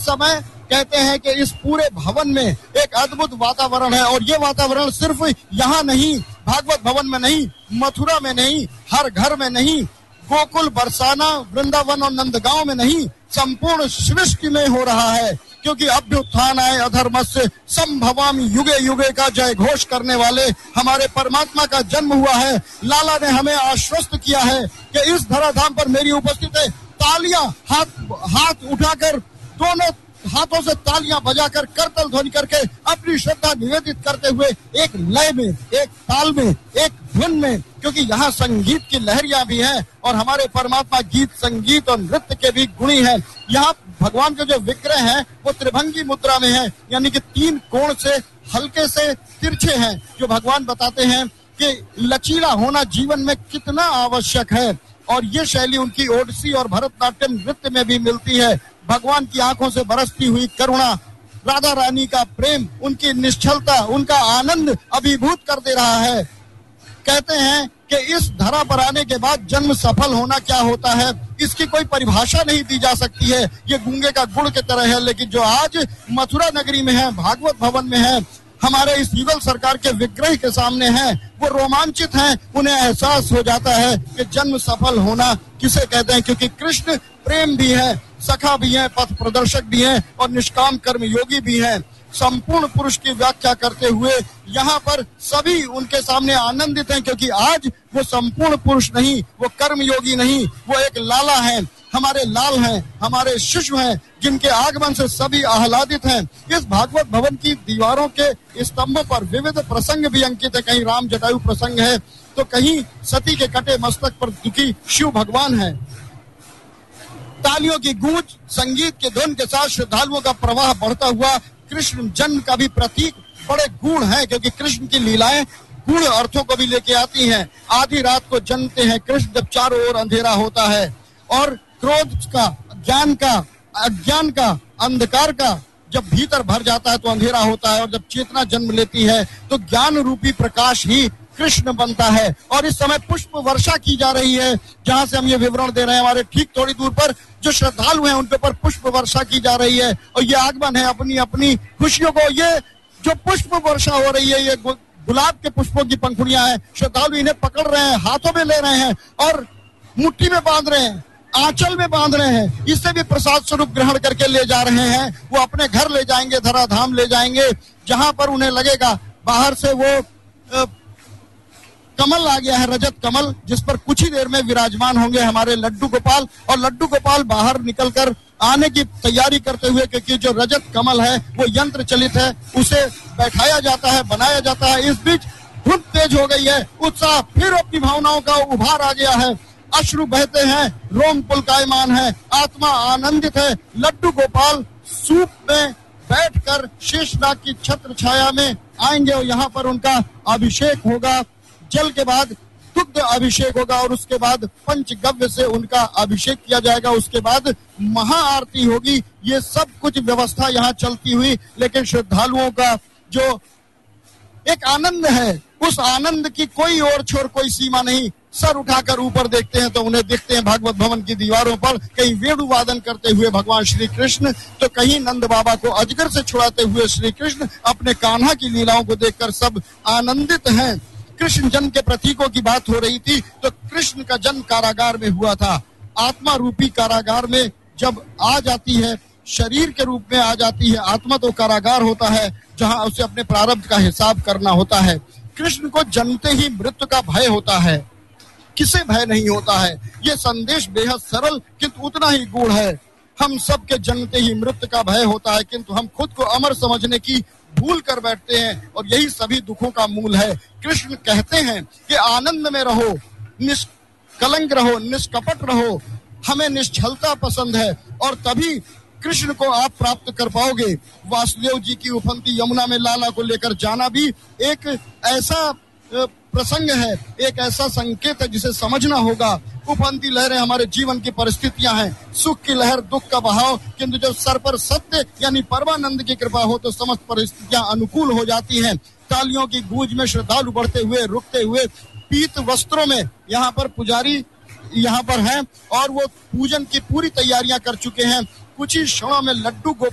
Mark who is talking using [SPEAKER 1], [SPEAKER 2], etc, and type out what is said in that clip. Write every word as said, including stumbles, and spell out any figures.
[SPEAKER 1] समय कहते हैं कि इस पूरे भवन में एक अद्भुत वातावरण है, और ये वातावरण सिर्फ यहाँ नहीं, भागवत भवन में नहीं, मथुरा में नहीं, हर घर में नहीं, गोकुल, बरसाना, वृंदावन और नंदगांव में नहीं, संपूर्ण सृष्टि में हो रहा है। क्योंकि अभ्युत्थानाय अधर्मस्य संभवामि युगे युगे का जय घोष करने वाले हमारे परमात्मा का जन्म हुआ है। लाला ने हमें आश्वस्त किया है कि इस धराधाम पर मेरी उपस्थित है। तालियां हाथ हाथ उठाकर, दोनों हाथों से तालियां बजाकर, करतल ध्वनि करके अपनी श्रद्धा निवेदित करते हुए एक लय में, एक ताल में, एक धुन में, क्योंकि यहाँ संगीत की लहरियां भी हैं और हमारे परमात्मा गीत, संगीत और नृत्य के भी गुणी हैं। यहाँ भगवान के जो विग्रह हैं वो त्रिभंगी मुद्रा में है, यानी कि तीन कोण से हल्के से तिरछे हैं, जो भगवान बताते हैं कि लचीला होना जीवन में कितना आवश्यक है। और ये शैली उनकी ओडिसी और भरतनाट्यम नृत्य में भी मिलती है। भगवान की आंखों से बरसती हुई करुणा, राधा रानी का प्रेम, उनकी निश्चलता, उनका आनंद अभिभूत कर दे रहा है। कहते हैं कि इस धरा पर आने के बाद जन्म सफल होना क्या होता है, इसकी कोई परिभाषा नहीं दी जा सकती है। ये गूंगे का गुड़ की तरह है। लेकिन जो आज मथुरा नगरी में है, भागवत भवन में है, हमारे इस युगल सरकार के विग्रह के सामने हैं, वो रोमांचित हैं। उन्हें एहसास हो जाता है कि जन्म सफल होना किसे कहते हैं, क्योंकि कृष्ण प्रेम भी है, सखा भी है, पथ प्रदर्शक भी है और निष्काम कर्म योगी भी है। संपूर्ण पुरुष की व्याख्या करते हुए यहाँ पर सभी उनके सामने आनंदित हैं, क्योंकि आज वो संपूर्ण पुरुष नहीं, वो कर्म योगी नहीं, वो एक लाला है, हमारे लाल हैं, हमारे शिशु हैं, जिनके आगमन से सभी आह्लादित हैं। इस भागवत भवन की दीवारों के स्तंभों पर विविध प्रसंग भी अंकित है। कहीं राम जटायु प्रसंग है, तो कहीं सती के कटे मस्तक पर दुखी शिव भगवान है। तालियों की गूंज, संगीत के धुन के साथ श्रद्धालुओं का प्रवाह बढ़ता हुआ कृष्ण जन्म का भी प्रतीक बड़े गूढ़ है, क्योंकि कृष्ण की लीलाएं गूढ़ अर्थों को भी लेके आती हैं। आधी रात को जन्मते हैं कृष्ण जब चारों ओर अंधेरा होता है, और क्रोध का, ज्ञान का, अज्ञान का, अंधकार का जब भीतर भर जाता है तो अंधेरा होता है, और जब चेतना जन्म लेती है तो ज्ञान रूपी प्रकाश ही कृष्ण बनता है। और इस समय पुष्प वर्षा की जा रही है, जहां से हम ये विवरण दे रहे हैं। हमारे ठीक थोड़ी दूर पर जो श्रद्धालु हैं उनके ऊपर पुष्प वर्षा की जा रही है, और ये आगमन है अपनी अपनी खुशियों को। ये जो पुष्प वर्षा हो रही है, ये गुलाब के पुष्पों की पंखुड़ियां हैं। श्रद्धालु इन्हें पकड़ रहे हैं, हाथों में ले रहे हैं और मुट्ठी में बांध रहे हैं, आंचल में बांध रहे हैं। इससे भी प्रसाद स्वरूप ग्रहण करके ले जा रहे हैं। वो अपने घर ले जाएंगे, धराधाम ले जाएंगे, जहां पर उन्हें लगेगा बाहर से वो आ, कमल आ गया है, रजत कमल, जिस पर कुछ ही देर में विराजमान होंगे हमारे लड्डू गोपाल। और लड्डू गोपाल बाहर निकलकर आने की तैयारी करते हुए, क्योंकि जो रजत कमल है वो यंत्र चलित है, उसे बैठाया जाता है, बनाया जाता है। इस बीच धूप तेज हो गई है, उत्साह फिर अपनी भावनाओं का उभार आ गया है। अश्रु बहते हैं, रोम पुलकायमान है, आत्मा आनंदित है। लड्डू गोपाल सूप में बैठकर शेषनाग की छत्र छाया में आएंगे, और यहाँ पर उनका अभिषेक होगा। जल के बाद दुग्ध अभिषेक होगा, और उसके बाद पंचगव्य से उनका अभिषेक किया जाएगा। उसके बाद महाआरती होगी। ये सब कुछ व्यवस्था यहाँ चलती हुई, लेकिन श्रद्धालुओं का जो एक आनंद है, उस आनंद की कोई और छोर, कोई सीमा नहीं। सर उठाकर ऊपर देखते हैं तो उन्हें देखते हैं भागवत भवन की दीवारों पर कहीं वेणु वादन करते हुए भगवान श्री कृष्ण, तो कहीं नंद बाबा को अजगर से छुड़ाते हुए श्री कृष्ण। अपने कान्हा की लीलाओं को देखकर सब आनंदित हैं। कृष्ण जन्म के प्रतीकों की बात हो रही थी, तो कृष्ण का जन्म कारागार में हुआ था। आत्मा रूपी कारागार में जब आ जाती है, शरीर के रूप में आ जाती है। आत्मा तो कारागार होता है, जहां उसे अपने प्रारब्ध का हिसाब करना होता है। कृष्ण को जन्मते ही मृत्यु का भय होता है, किसे भय नहीं होता है। ये संदेश बेहद सरल किंतु उतना ही गूढ़ है। हम सब के जन्मते ही मृत्यु का भय होता है, किंतु हम खुद को अमर समझने की भूल कर बैठते हैं, और यही सभी दुखों का मूल है। कृष्ण कहते हैं कि आनंद में रहो, निष्कलंक रहो, निष्कपट रहो, हमें निश्चलता पसंद है, और तभी कृष्ण को आप प्राप्त कर पाओगे। वासुदेव जी की उफनती यमुना में लाला को लेकर जाना भी एक ऐसा प्रसंग है, एक ऐसा संकेत है जिसे समझना होगा। उफनती लहरें हमारे जीवन की परिस्थितियां हैं, सुख की लहर, दुख का बहाव, किंतु जब सर पर सत्य यानी परमानंद की कृपा हो तो समस्त परिस्थितियां अनुकूल हो जाती हैं। तालियों की गूंज में श्रद्धालु बढ़ते हुए, रुकते हुए, पीत वस्त्रों में यहाँ पर पुजारी यहाँ पर हैं, और वो पूजन की पूरी तैयारियां कर चुके हैं। कुछ ही क्षणों में लड्डू गोपाल